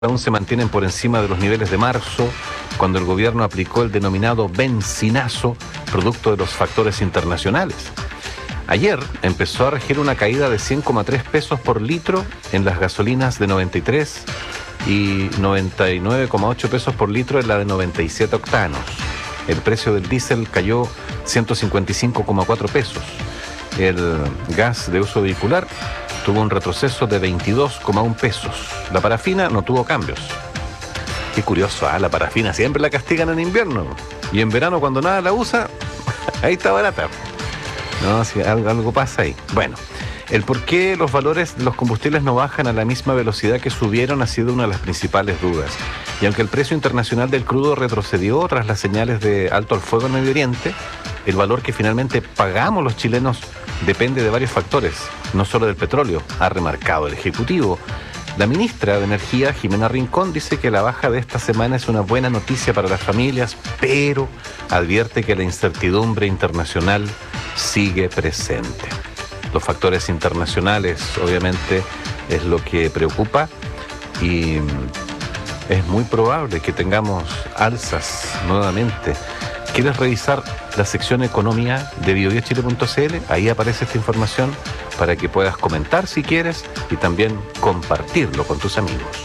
aún se mantienen por encima de los niveles de marzo, cuando el gobierno aplicó el denominado benzinazo, producto de los factores internacionales. Ayer empezó a regir una caída de 100,3 pesos por litro en las gasolinas de 93 y 99,8 pesos por litro en la de 97 octanos. El precio del diésel cayó 155,4 pesos. El gas de uso vehicular tuvo un retroceso de 22,1 pesos. La parafina no tuvo cambios. Qué curioso, la parafina siempre la castigan en invierno. Y en verano, cuando nada la usa, ahí está barata. No, si algo pasa ahí. Bueno, el por qué los valores de los combustibles no bajan a la misma velocidad que subieron ha sido una de las principales dudas. Y aunque el precio internacional del crudo retrocedió tras las señales de alto al fuego en Medio Oriente, el valor que finalmente pagamos los chilenos depende de varios factores, no solo del petróleo, ha remarcado el Ejecutivo. La ministra de Energía, Jimena Rincón, dice que la baja de esta semana es una buena noticia para las familias, pero advierte que la incertidumbre internacional sigue presente. Los factores internacionales, obviamente, es lo que preocupa y es muy probable que tengamos alzas nuevamente. ¿Quieres revisar la sección Economía de biobiochile.cl? Ahí aparece esta información para que puedas comentar si quieres y también compartirlo con tus amigos.